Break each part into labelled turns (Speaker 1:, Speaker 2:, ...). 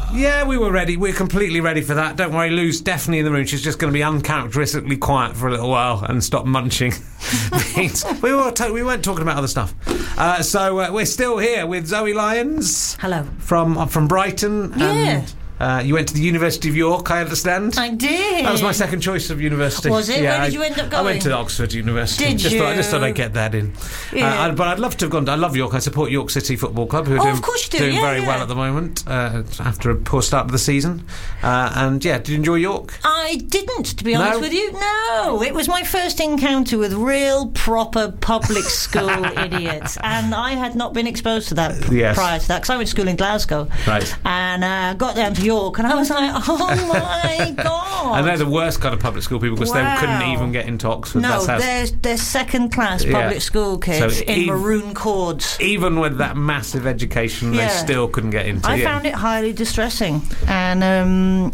Speaker 1: Yeah, we were ready. We're completely ready for that. Don't worry, Lou's definitely in the room. She's just going to be uncharacteristically quiet for a little while and stop munching beans. We weren't talking about other stuff. So we're still here with Zoe Lyons.
Speaker 2: Hello.
Speaker 1: From Brighton.
Speaker 2: Yeah.
Speaker 1: And you went to the University of York, I understand.
Speaker 2: I did.
Speaker 1: That was my second choice of university.
Speaker 2: Was it?
Speaker 1: Yeah,
Speaker 2: Where did you end up going?
Speaker 1: I went to Oxford University.
Speaker 2: Did you?
Speaker 1: I just thought I'd get that in.
Speaker 2: Yeah.
Speaker 1: But I'd love to have gone. I love York. I support York City Football Club, who are
Speaker 2: of course you do.
Speaker 1: doing very well at the moment after a poor start to the season. And did you enjoy York?
Speaker 2: I didn't, to be honest with you. No, it was my first encounter with real, proper public school idiots, and I had not been exposed to that prior to that, because I went to school in Glasgow.
Speaker 1: Right.
Speaker 2: And got down to York, and I was like, oh my God.
Speaker 1: And they're the worst kind of public school people, because they couldn't even get into Oxford.
Speaker 2: No, they're second-class public school kids in maroon cords.
Speaker 1: Even with that massive education, they still couldn't get into it.
Speaker 2: I found it highly distressing. And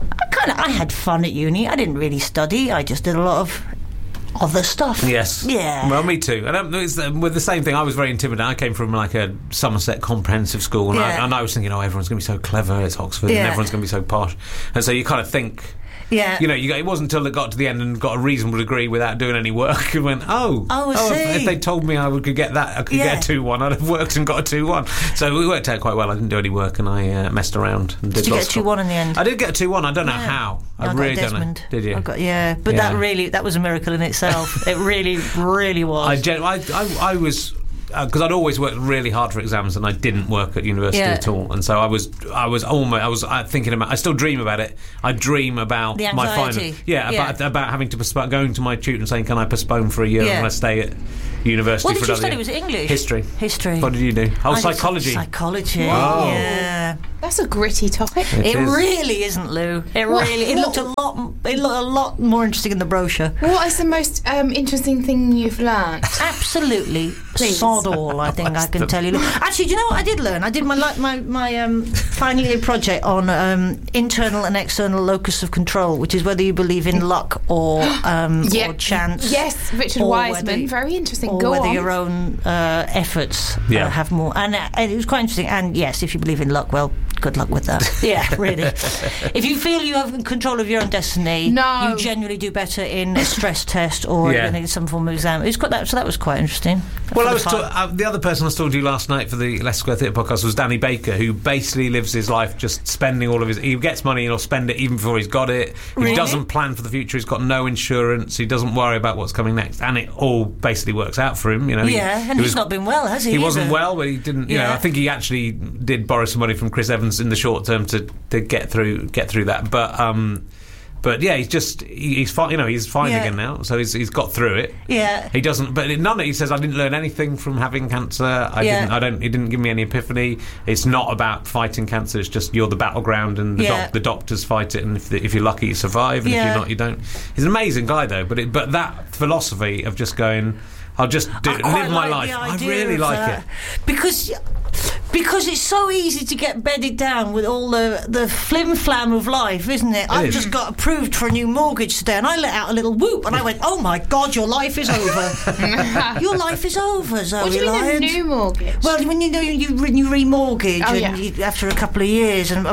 Speaker 2: I had fun at uni. I didn't really study. I just did a lot of other stuff.
Speaker 1: Yes.
Speaker 2: Yeah.
Speaker 1: Well, me too. And with the same thing, I was very intimidated. I came from like a Somerset comprehensive school, and I was thinking, everyone's going to be so clever. It's Oxford, and everyone's going to be so posh. And so you kind of think. Yeah. It wasn't until it got to the end and got a reasonable degree without doing any work and went, if they told me I could get that, I could get a 2-1, I'd have worked and got a 2-1. So it worked out quite well. I didn't do any work, and I messed around. And did you get a 2-1
Speaker 2: in the end?
Speaker 1: I did get a 2-1. I don't know how. I really don't know. Did you?
Speaker 2: But that was a miracle in itself. It really, really was.
Speaker 1: I was... because I'd always worked really hard for exams, and I didn't work at university at all, and so I was thinking about. I still dream about it. I dream about my final. About having to postpone, going to my tutor and saying, "Can I postpone for a year and I stay at university?"
Speaker 2: What did
Speaker 1: for
Speaker 2: you study?
Speaker 1: year?
Speaker 2: Was it English?
Speaker 1: History. What did you do? Psychology.
Speaker 2: Psychology.
Speaker 1: Wow.
Speaker 2: Yeah.
Speaker 3: That's a gritty topic.
Speaker 2: It really isn't, Lou. It looked a lot more interesting in the brochure.
Speaker 3: What is the most interesting thing you've learnt?
Speaker 2: Absolutely sod all, I think I can tell you. Actually, do you know what I did learn? I did my final year project on internal and external locus of control, which is whether you believe in luck or chance.
Speaker 3: Yes, Richard Wiseman. Very interesting.
Speaker 2: Or whether your own efforts have more. And it was quite interesting. And yes, if you believe in luck, well, good luck with that. Yeah, really. If you feel you have control of your own destiny, you genuinely do better in a stress test or in some form of exam. So that was quite interesting.
Speaker 1: Well, the other person I was talking to last night for the Leicester Square Theatre podcast was Danny Baker, who basically lives his life just spending all of his... He gets money and he'll spend it even before he's got it. He doesn't plan for the future. He's got no insurance. He doesn't worry about what's coming next. And it all basically works out for him.
Speaker 2: He's not been well, has he?
Speaker 1: He wasn't well, but he didn't... I think he actually did borrow some money from Chris Evans in the short term to get through that. But yeah, he's fine. He's fine again now. So he's got through it.
Speaker 2: Yeah.
Speaker 1: He doesn't. But he says, I didn't learn anything from having cancer. He didn't give me any epiphany. It's not about fighting cancer. It's just you're the battleground, and the doctors fight it. And if you're lucky, you survive. And if you're not, you don't. He's an amazing guy, though. But that philosophy of just going, I'll just live my life. I really like it
Speaker 2: because it's so easy to get bedded down with all the flim-flam of life, isn't it? I've just got approved for a new mortgage today, and I let out a little whoop, and I went, oh my God, your life is over. Your life is over, Zoe.
Speaker 3: What do you mean a new mortgage?
Speaker 2: Well, when you remortgage after a couple of years, and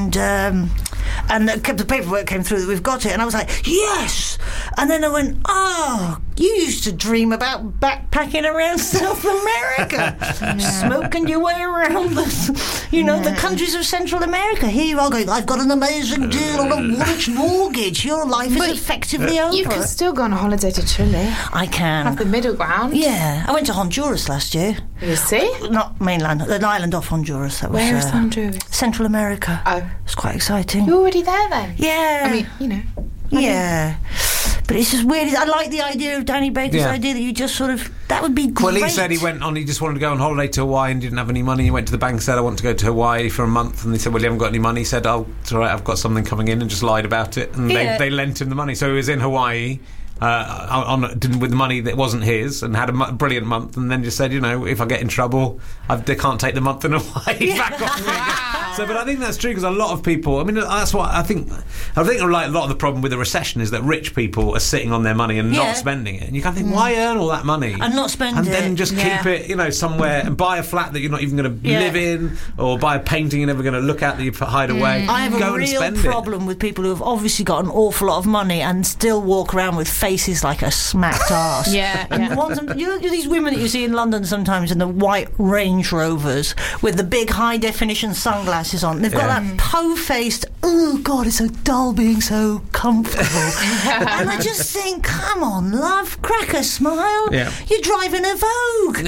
Speaker 2: the paperwork came through that we've got it, and I was like, yes! And then I went, you used to dream about backpacking around South America, smoking your way around the countries of Central America. Here you are going, I've got an amazing deal on a Woolwich mortgage. Your life is effectively over.
Speaker 3: You can still go on a holiday to Chile.
Speaker 2: I can.
Speaker 3: Have the middle ground.
Speaker 2: Yeah. I went to Honduras last year.
Speaker 3: You see?
Speaker 2: Not mainland, an island off Honduras.
Speaker 3: Where is Honduras?
Speaker 2: Central America.
Speaker 3: Oh.
Speaker 2: It's quite exciting.
Speaker 3: You're already there then?
Speaker 2: Yeah.
Speaker 3: I mean,
Speaker 2: Yeah. But it's just weird. I like the idea of Danny Baker's idea that you just sort of... That would be great.
Speaker 1: Well, he said he just wanted to go on holiday to Hawaii and didn't have any money. He went to the bank and said, I want to go to Hawaii for a month. And they said, well, you haven't got any money. He said, oh, it's all right, I've got something coming in, and just lied about it. And they lent him the money. So he was in Hawaii with the money that wasn't his, and had a brilliant month, and then just said, if I get in trouble, they can't take the month in Hawaii back off me. But I think that's true because a lot of people. I mean, that's what I think. Like a lot of the problem with the recession is that rich people are sitting on their money and not spending it, and you kind of think, why earn all that money
Speaker 2: and not spend
Speaker 1: and
Speaker 2: it,
Speaker 1: then just keep it, somewhere, and buy a flat that you're not even going to live in, or buy a painting you're never going to look at that you hide away.
Speaker 2: I have a real problem with people who have obviously got an awful lot of money and still walk around with faces like a smacked arse.
Speaker 3: And
Speaker 2: these women that you see in London sometimes in the white Range Rovers with the big high definition sunglasses on. They've got that po-faced, oh God, it's so dull being so comfortable. And I just think, come on, love, crack a smile. You're driving a Vogue.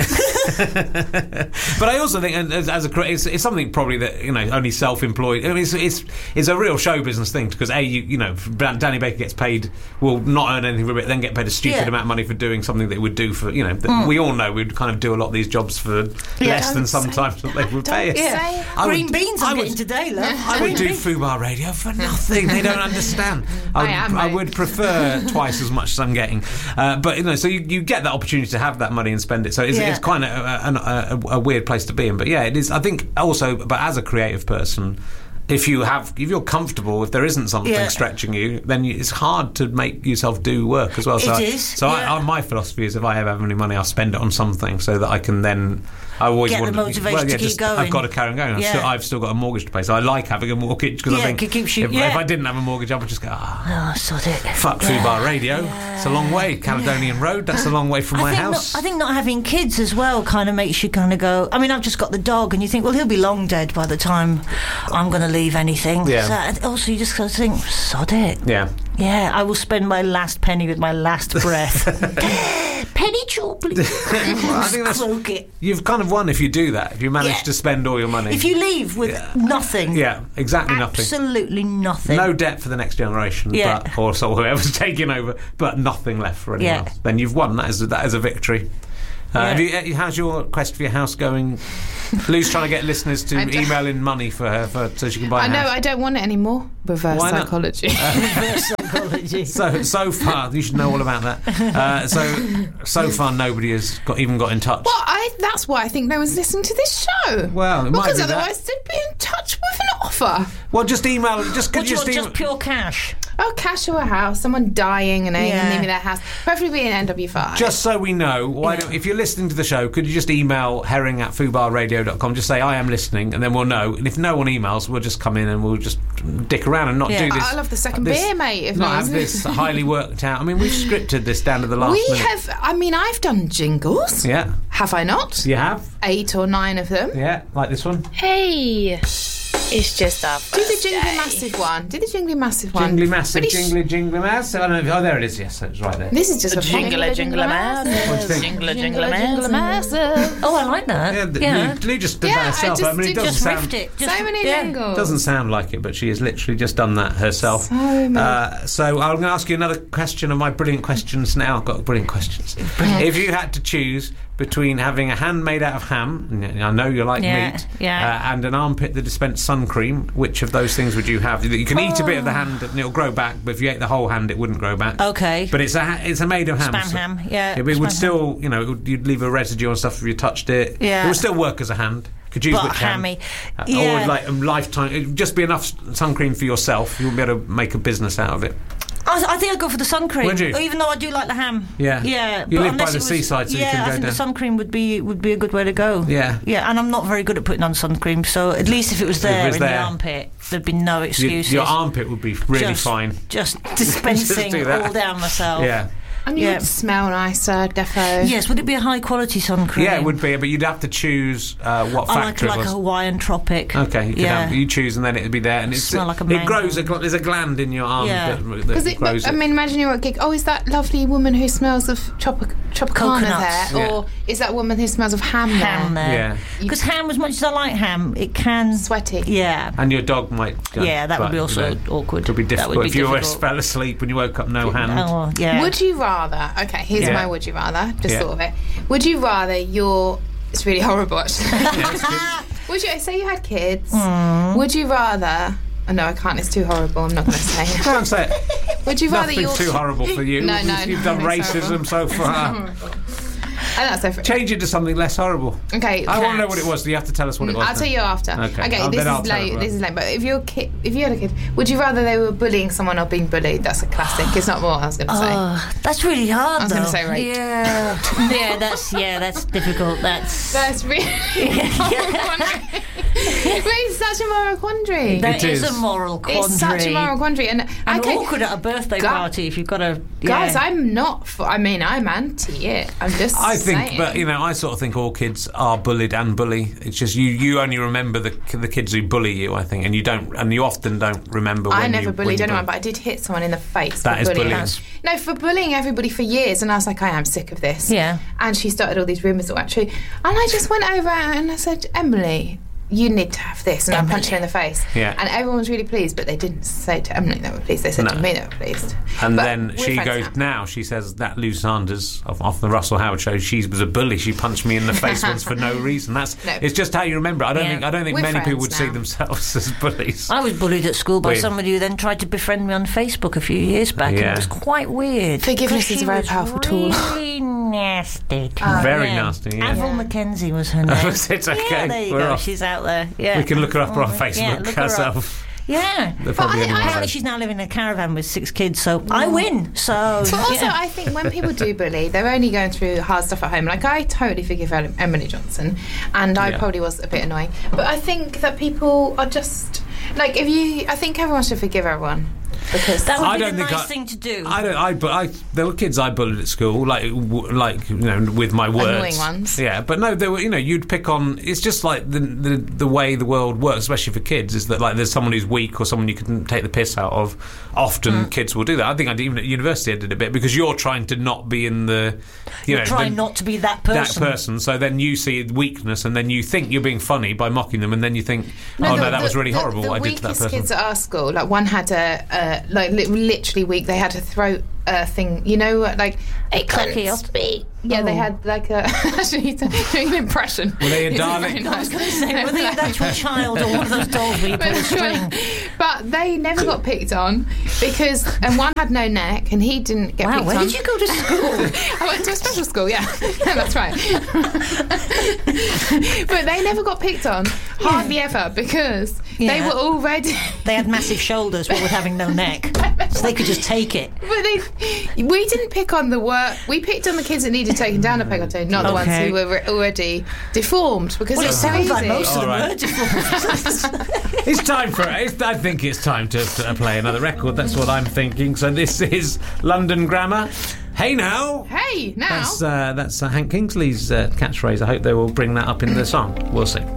Speaker 1: But I also think, as a creator, it's something probably that only self-employed. I mean, it's a real show business thing because Danny Baker gets paid, will not earn anything from it, then get paid a stupid amount of money for doing something that he would do for we all know we'd kind of do a lot of these jobs for less than sometimes what they would pay us.
Speaker 2: Green beans I'm getting today, love.
Speaker 1: I would do Fubar Radio for nothing. They don't understand. I would prefer twice as much as I'm getting, but so you get that opportunity to have that money and spend it. So it's kind of a weird place to be in. But it is. I think also, but as a creative person, if you're comfortable, if there isn't something stretching you, then it's hard to make yourself do work as well. My philosophy is if I ever have any money, I'll spend it on something so that I can then. I always
Speaker 2: get the motivation to keep going.
Speaker 1: I've got to carry on going. I've still got a mortgage to pay, so I like having a mortgage because I think if I didn't have a mortgage, I would just go,
Speaker 2: sod it.
Speaker 1: Fuck Fubar Radio. It's a long way. Caledonian Road. That's a long way from my house.
Speaker 2: I think not having kids as well kind of makes you kind of go. I mean, I've just got the dog, and you think, well, he'll be long dead by the time I'm going to leave anything.
Speaker 1: Yeah.
Speaker 2: So also, you just got to think, sod it.
Speaker 1: Yeah.
Speaker 2: Yeah, I will spend my last penny with my last breath. Penny chop, please.
Speaker 1: Well, I think you've kind of won if you do that. If you manage to spend all your money.
Speaker 2: If you leave with nothing.
Speaker 1: Yeah, exactly nothing.
Speaker 2: Absolutely nothing.
Speaker 1: No debt for the next generation, or whoever's taking over, but nothing left for anyone else. Then you've won. That is a victory. How's your quest for your house going? Lou's trying to get listeners to email in money for her so she can buy a house.
Speaker 3: I know, I don't want it anymore. Reverse psychology.
Speaker 2: Reverse psychology.
Speaker 1: So far, you should know all about that. So far, nobody has even got in touch.
Speaker 3: Well, that's why I think no one's listening to this show.
Speaker 1: Well,
Speaker 3: because otherwise they'd be in touch with an offer.
Speaker 1: Well, just email. Just
Speaker 2: pure cash.
Speaker 3: Oh, cash or a house, someone dying and leaving me their house, preferably in NW5.
Speaker 1: Just so we know, if you're listening to the show, could you just email herring@fubarradio.com, just say I am listening, and then we'll know. And if no one emails, we'll just come in and we'll just dick around and not do this.
Speaker 3: I love the second beer, mate. If
Speaker 1: not have this highly worked out. I mean, we've scripted this down to the last minute. I've done jingles. Yeah.
Speaker 3: Have I not?
Speaker 1: You have?
Speaker 3: 8 or 9 of them.
Speaker 1: Yeah, like this one.
Speaker 4: Hey. It's just our
Speaker 3: Do the jingly massive one.
Speaker 1: Jingly massive, jingly massive. I don't know. Oh, there it is. Yes, it's right there.
Speaker 3: This is just a
Speaker 4: jingle massive.
Speaker 1: What do you think?
Speaker 4: Jingle massive.
Speaker 2: Oh, I like that.
Speaker 1: Yeah. Lou just did that herself. I mean, it doesn't sound.
Speaker 3: So many jingles.
Speaker 1: Doesn't sound like it, but she has literally just done that herself. So I'm going to ask you another question of my brilliant questions now. I've got brilliant questions. If you had to choose between having a hand made out of ham, and I know you like meat, and an armpit that dispensed sun cream, which of those things would you have? You can eat a bit of the hand and it'll grow back, but if you ate the whole hand, it wouldn't grow back.
Speaker 2: Okay.
Speaker 1: But it's a made of ham.
Speaker 2: Spam ham,
Speaker 1: It would still, you'd leave a residue on stuff if you touched it.
Speaker 2: Yeah.
Speaker 1: It would still work as a hand. Could use which
Speaker 2: hammy.
Speaker 1: Or like a lifetime. It'd just be enough sun cream for yourself. You wouldn't be able to make a business out of it.
Speaker 2: I think I'd go for the sun cream.
Speaker 1: Would you?
Speaker 2: Even though I do like the ham.
Speaker 1: Yeah.
Speaker 2: Yeah.
Speaker 1: You live by the seaside, so you can go down.
Speaker 2: I think the sun cream would be a good way to go.
Speaker 1: Yeah.
Speaker 2: Yeah, and I'm not very good at putting on sun cream, so at least if it was there in the armpit, there'd be no excuses.
Speaker 1: Your armpit would be really fine.
Speaker 2: Just dispensing all down myself.
Speaker 1: Yeah.
Speaker 3: And you would smell nicer, defo.
Speaker 2: Yes, would it be a high quality sun cream?
Speaker 1: Yeah, it would be, but you'd have to choose what factory it was.
Speaker 2: Like a Hawaiian Tropic.
Speaker 1: Okay, you choose and then it'd be there. And
Speaker 2: smell like a mango.
Speaker 1: It grows, there's a gland in your arm that grows it.
Speaker 3: I mean, imagine you're at a gig, is that lovely woman who smells of Tropicana there? Or is that woman who smells of ham there?
Speaker 2: Yeah. Because ham, as much as I like ham, it can...
Speaker 3: Sweaty.
Speaker 2: Yeah.
Speaker 1: And your dog might...
Speaker 2: that would be also awkward.
Speaker 1: It would be difficult if you fell asleep and you woke up no hand.
Speaker 2: Oh, yeah.
Speaker 3: Would you rather... Okay, here's my would you rather. Just thought of it. Would you rather it's really horrible, actually. Would you... Say you had kids. Would you rather... Oh, no, I can't. It's too horrible. I'm not going to say it.
Speaker 1: Can't say it.
Speaker 3: Would you rather
Speaker 1: Nothing's too horrible for you.
Speaker 3: No.
Speaker 1: You've done racism so far.
Speaker 3: that's so
Speaker 1: change it to something less horrible.
Speaker 3: Okay.
Speaker 1: I want to know what it was. So you have to tell us what it was.
Speaker 3: I'll tell you after. Okay. This is lame. But if you had a kid, would you rather they were bullying someone or being bullied? That's a classic. It's not what I was going to say.
Speaker 2: That's really hard.
Speaker 3: I was going to say rape.
Speaker 2: Yeah. That's difficult.
Speaker 3: That's really. It's such a moral quandary.
Speaker 2: That is a moral quandary.
Speaker 3: It's such a moral quandary, and
Speaker 2: awkward at a birthday party if you've got a.
Speaker 3: Guys, I'm not. I'm anti it. I'm just.
Speaker 1: I think,
Speaker 3: saying.
Speaker 1: but I sort of think all kids are bullied and bully. It's just you only remember the kids who bully you. I think, and you often don't remember.
Speaker 3: I never bullied anyone, but I did hit someone in the face.
Speaker 1: That is bullying.
Speaker 3: No, for bullying everybody for years, and I was like, I am sick of this.
Speaker 2: Yeah.
Speaker 3: And she started all these rumours that weren't true, and I just went over and I said, Emily, you need to have this, and I punched her in the face.
Speaker 1: Yeah.
Speaker 3: And everyone was really pleased, but they didn't say to Emily they were pleased. They said to me they were pleased.
Speaker 1: And then she goes now. She says that Lou Sanders off the Russell Howard show. She was a bully. She punched me in the face once for no reason. It's just how you remember. I don't think many people would see themselves as bullies.
Speaker 2: I was bullied at school by somebody who then tried to befriend me on Facebook a few years back, and it was quite weird.
Speaker 3: Forgiveness is a very powerful tool.
Speaker 2: Really nasty.
Speaker 1: Very nasty. Yeah.
Speaker 2: Avril Mackenzie was her name.
Speaker 1: It's okay.
Speaker 2: Yeah, there you go. Off. She's out there. Yeah.
Speaker 1: We can look her up on Facebook herself.
Speaker 2: Yeah, apparently she's now living in a caravan with 6 kids, so I win. So,
Speaker 3: but also, I think when people do bully, they're only going through hard stuff at home. Like, I totally forgive Emily Johnson, and I probably was a bit annoying. But I think that people are just like, I think everyone should forgive everyone. Because
Speaker 2: that would be a nice thing to do.
Speaker 1: There were kids I bullied at school, like with my words.
Speaker 3: Annoying ones.
Speaker 1: Yeah, but no, there were. You'd pick on. It's just like the way the world works, especially for kids, is that like there's someone who's weak or someone you can take the piss out of. Often kids will do that. I think even at university I did a bit because you're trying to not be in the. You're
Speaker 2: trying not to be that person.
Speaker 1: So then you see weakness, and then you think you're being funny by mocking them, and then you think, that was really horrible. What I did to that person.
Speaker 3: The weakest kids at our school, like one had literally weak. They had a throat thing, like
Speaker 2: a tracheostomy.
Speaker 3: Yeah, they had like a actually doing an impression.
Speaker 1: Were they a Dalek?
Speaker 2: I was going to say, were they an actual child or one of those dolls where you pull a string?
Speaker 3: But they never got picked on and one had no neck, and he didn't get picked on.
Speaker 2: Where did you go to school?
Speaker 3: I went to a special school. Yeah, that's right. But they never got picked on, hardly ever, because they were already.
Speaker 2: They had massive shoulders, but with having no neck, so they could just take it.
Speaker 3: But we didn't pick on the work. We picked on the kids that needed taken down a peg or two, not the ones who were already deformed. Because
Speaker 2: it sounds like most of them
Speaker 1: were
Speaker 2: deformed.
Speaker 1: It's time for it. I think it's time to play another record. That's what I'm thinking. So this is London Grammar. Hey now.
Speaker 3: Hey now.
Speaker 1: That's Hank Kingsley's catchphrase. I hope they will bring that up in the song. We'll see.